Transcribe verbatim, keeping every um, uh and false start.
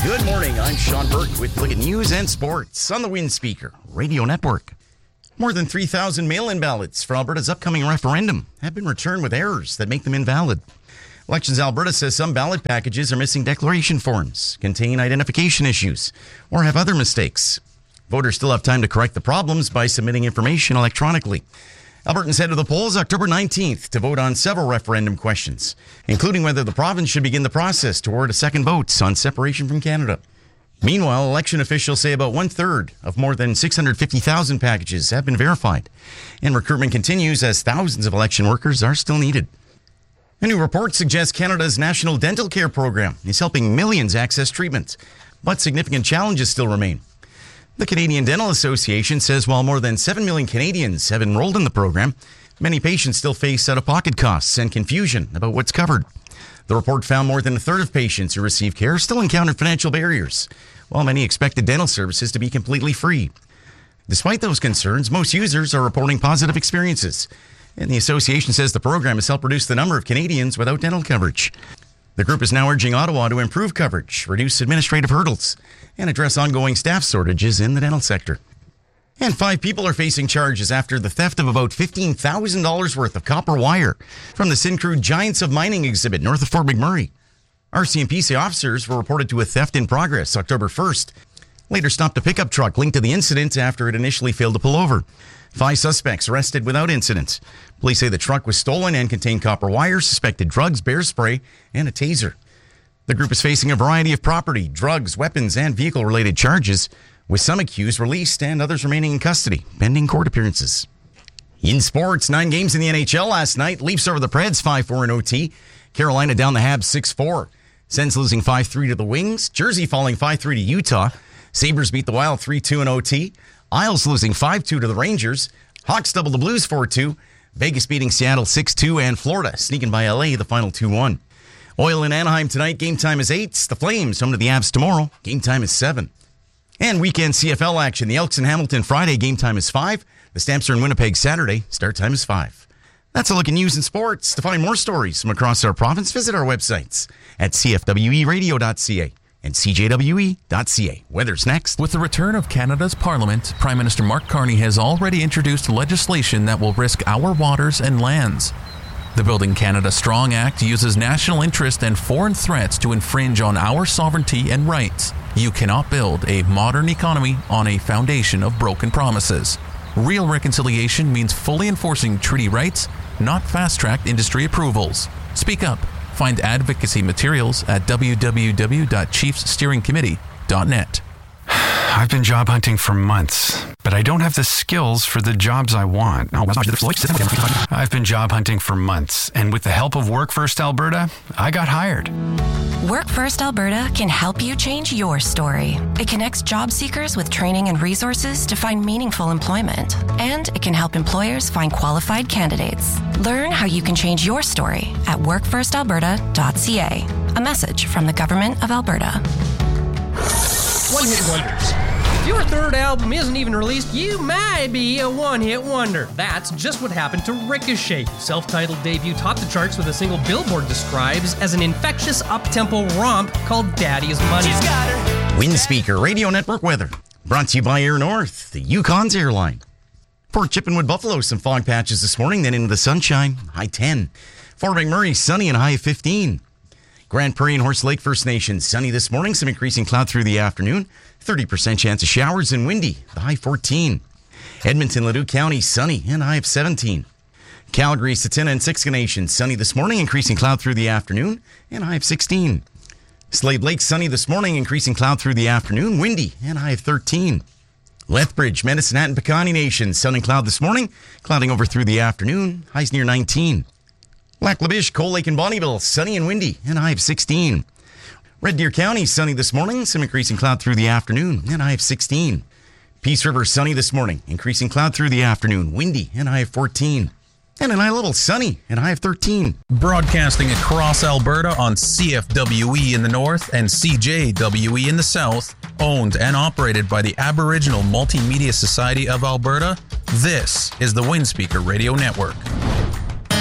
Good morning, I'm Sean Burke with Look at News and Sports on the Windspeaker Radio Network. More than three thousand mail-in ballots for Alberta's upcoming referendum have been returned with errors that make them invalid. Elections Alberta says some ballot packages are missing declaration forms, contain identification issues, or have other mistakes. Voters still have time to correct the problems by submitting information electronically. Albertans head to the polls October nineteenth to vote on several referendum questions, including whether the province should begin the process toward a second vote on separation from Canada. Meanwhile, election officials say about one-third of more than six hundred fifty thousand packages have been verified, and recruitment continues as thousands of election workers are still needed. A new report suggests Canada's National Dental Care Program is helping millions access treatment, but significant challenges still remain. The Canadian Dental Association says while more than seven million Canadians have enrolled in the program, many patients still face out-of-pocket costs and confusion about what's covered. The report found more than a third of patients who receive care still encountered financial barriers, while many expected dental services to be completely free. Despite those concerns, most users are reporting positive experiences, and the association says the program has helped reduce the number of Canadians without dental coverage. The group is now urging Ottawa to improve coverage, reduce administrative hurdles, and address ongoing staff shortages in the dental sector. And five people are facing charges after the theft of about fifteen thousand dollars worth of copper wire from the Syncrude Giants of Mining exhibit north of Fort McMurray. R C M P C officers were reported to a theft in progress October first. Later stopped a pickup truck linked to the incident after it initially failed to pull over. Five suspects arrested without incident. Police say the truck was stolen and contained copper wire, suspected drugs, bear spray, and a taser. The group is facing a variety of property, drugs, weapons, and vehicle-related charges, with some accused released and others remaining in custody, pending court appearances. In sports, nine games in the N H L last night. Leafs over the Preds five four in O T. Carolina down the Habs six four. Sens losing five three to the Wings. Jersey falling five three to Utah. Sabres beat the Wild three two in O T. Isles losing five two to the Rangers. Hawks double the Blues four two. Vegas beating Seattle six two. And Florida sneaking by L A the final two one. Oil in Anaheim tonight. Game time is eight. The Flames home to the Avs tomorrow. Game time is seven. And weekend C F L action. The Elks in Hamilton Friday. Game time is five. The Stamps are in Winnipeg Saturday. Start time is five. That's a look at news and sports. To find more stories from across our province, visit our websites at c f w e radio dot c a and c j w e dot c a. Weather's next. With the return of Canada's Parliament, Prime Minister Mark Carney has already introduced legislation that will risk our waters and lands. The Building Canada Strong Act uses national interest and foreign threats to infringe on our sovereignty and rights. You cannot build a modern economy on a foundation of broken promises. Real reconciliation means fully enforcing treaty rights, not fast-tracked industry approvals. Speak up. Find advocacy materials at w w w dot chiefs steering committee dot net. I've been job hunting for months, but I don't have the skills for the jobs I want. I've been job hunting for months, and with the help of Work First Alberta, I got hired. Work First Alberta can help you change your story. It connects job seekers with training and resources to find meaningful employment, and it can help employers find qualified candidates. Learn how you can change your story at work first alberta dot c a. A message from the Government of Alberta. One-hit wonders. If your third album isn't even released, you might be a one-hit wonder. That's just what happened to Ricochet, whose self-titled debut topped the charts with a single Billboard describes as an infectious up-tempo romp called Daddy's Money. She's got her. Windspeaker Radio Network weather. Brought to you by Air North, the Yukon's airline. Port Chippenwood, Buffalo, some fog patches this morning, then into the sunshine, high ten. Fort McMurray, sunny and high fifteen. Grand Prairie and Horse Lake First Nation, sunny this morning, some increasing cloud through the afternoon, thirty percent chance of showers and windy, the high fourteen. Edmonton, Leduc County, sunny and high of seventeen. Calgary, Satina and Siksika Nation, sunny this morning, increasing cloud through the afternoon, and high of sixteen. Slave Lake, sunny this morning, increasing cloud through the afternoon, windy and high of thirteen. Lethbridge, Medicine Hat and Pecani Nation, sun and cloud this morning, clouding over through the afternoon, highs near nineteen. Lac La Biche, Cold Lake and Bonnyville, sunny and windy, and high of sixteen. Red Deer County, sunny this morning, some increasing cloud through the afternoon, and high of sixteen. Peace River, sunny this morning, increasing cloud through the afternoon, windy, and high of fourteen. And in High Level, sunny, and high of thirteen. Broadcasting across Alberta on C F W E in the north and C J W E in the south, owned and operated by the Aboriginal Multimedia Society of Alberta, this is the Windspeaker Radio Network.